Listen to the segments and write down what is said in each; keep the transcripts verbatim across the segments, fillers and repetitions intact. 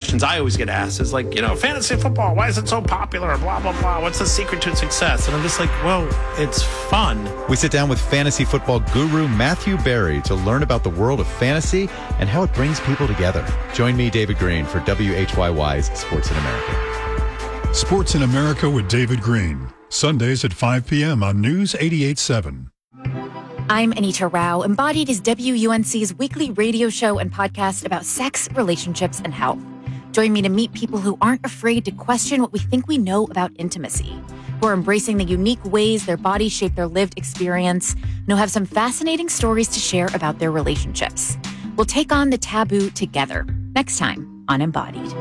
questions I always get asked is like, you know, fantasy football, why is it so popular? Blah, blah, blah. What's the secret to success? And I'm just like, well, it's fun. We sit down with fantasy football guru Matthew Berry to learn about the world of fantasy and how it brings people together. Join me, David Green, for W H Y Y's Sports in America. Sports in America with David Green. Sundays at five p.m. on News eighty-eight point seven. I'm Anita Rao. Embodied is W U N C's weekly radio show and podcast about sex, relationships, and health. Join me to meet people who aren't afraid to question what we think we know about intimacy, who are embracing the unique ways their bodies shape their lived experience, and who have some fascinating stories to share about their relationships. We'll take on the taboo together next time on Embodied.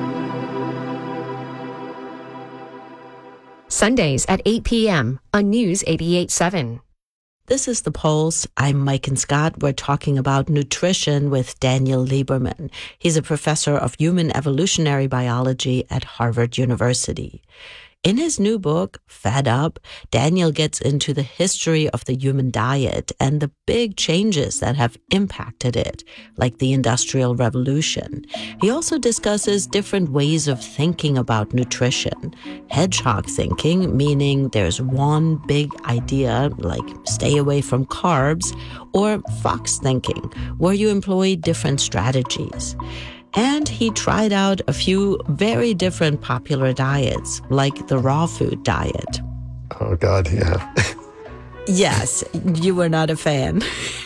Sundays at eight p.m. on News eighty-eight point seven. This is The Pulse. I'm Mike and Scott. We're talking about nutrition with Daniel Lieberman. He's a professor of human evolutionary biology at Harvard University. In his new book, Fed Up, Daniel gets into the history of the human diet and the big changes that have impacted it, like the Industrial Revolution. He also discusses different ways of thinking about nutrition. Hedgehog thinking, meaning there's one big idea, like stay away from carbs, or fox thinking, where you employ different strategies. And he tried out a few very different popular diets, like the raw food diet. Oh, God, yeah. Yes, you were not a fan.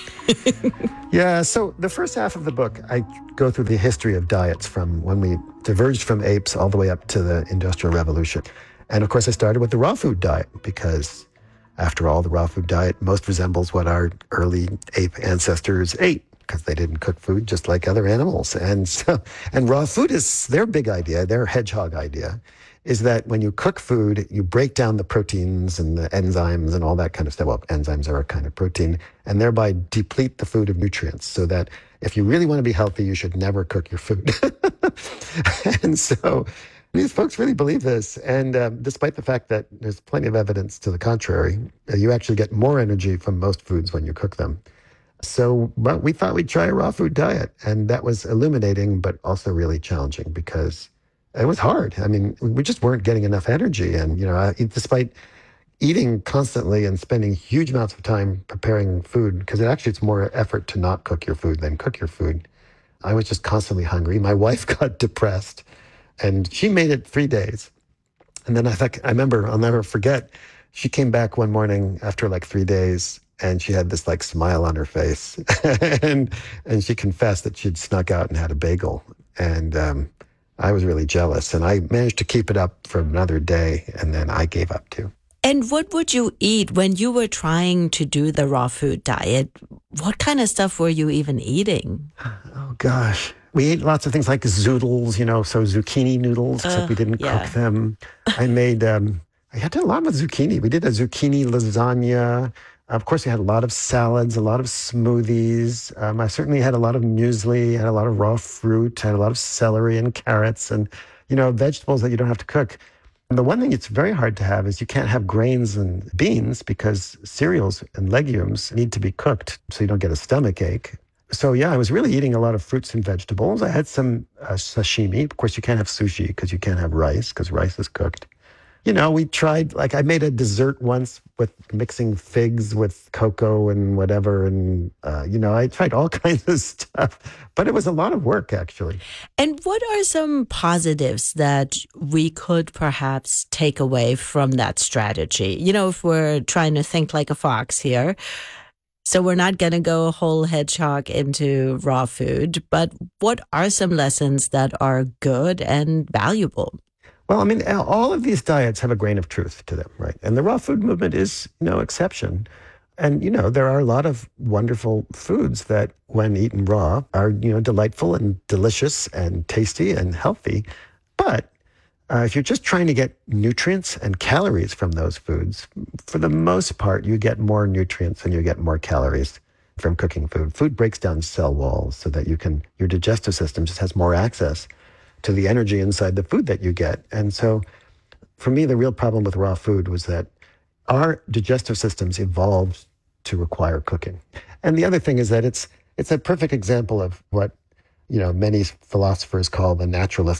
Yeah, so the first half of the book, I go through the history of diets from when we diverged from apes all the way up to the Industrial Revolution. And of course, I started with the raw food diet because, after all, the raw food diet most resembles what our early ape ancestors ate, because they didn't cook food just like other animals. And so, and raw food is their big idea, their hedgehog idea, is that when you cook food, you break down the proteins and the enzymes and all that kind of stuff. Well, enzymes are a kind of protein, and thereby deplete the food of nutrients, so that if you really want to be healthy, you should never cook your food. And so these folks really believe this. And um, despite the fact that there's plenty of evidence to the contrary, uh, you actually get more energy from most foods when you cook them. So well, we thought we'd try a raw food diet, and that was illuminating, but also really challenging because it was hard. I mean, we just weren't getting enough energy. And, you know, I, despite eating constantly and spending huge amounts of time preparing food, because it actually it's more effort to not cook your food than cook your food, I was just constantly hungry. My wife got depressed, and she made it three days. And then I thought, I remember, I'll never forget, she came back one morning after like three days, and she had this like smile on her face, and and she confessed that she'd snuck out and had a bagel. And um, I was really jealous, and I managed to keep it up for another day, and then I gave up too. And what would you eat when you were trying to do the raw food diet? What kind of stuff were you even eating? Oh gosh, we ate lots of things like zoodles, you know, so zucchini noodles, except uh, we didn't yeah. cook them. I made, um, I had a lot with zucchini. We did a zucchini lasagna. Of course, we had a lot of salads, a lot of smoothies. Um, I certainly had a lot of muesli, had a lot of raw fruit, had a lot of celery and carrots and, you know, vegetables that you don't have to cook. And the one thing it's very hard to have is you can't have grains and beans because cereals and legumes need to be cooked so you don't get a stomach ache. So, yeah, I was really eating a lot of fruits and vegetables. I had some uh, sashimi. Of course, you can't have sushi because you can't have rice because rice is cooked. You know, we tried, like I made a dessert once with mixing figs with cocoa and whatever. And, uh, you know, I tried all kinds of stuff, but it was a lot of work, actually. And what are some positives that we could perhaps take away from that strategy? You know, if we're trying to think like a fox here, so we're not going to go whole hedgehog into raw food, but what are some lessons that are good and valuable? Well, I mean, all of these diets have a grain of truth to them, right? And the raw food movement is no exception. And, you know, there are a lot of wonderful foods that, when eaten raw, are, you know, delightful and delicious and tasty and healthy. But uh, if you're just trying to get nutrients and calories from those foods, for the most part, you get more nutrients and you get more calories from cooking food. Food breaks down cell walls so that you can, your digestive system just has more access to the energy inside the food that you get. And so for me, the real problem with raw food was that our digestive systems evolved to require cooking. And the other thing is that it's it's a perfect example of what, you know, many philosophers call the naturalist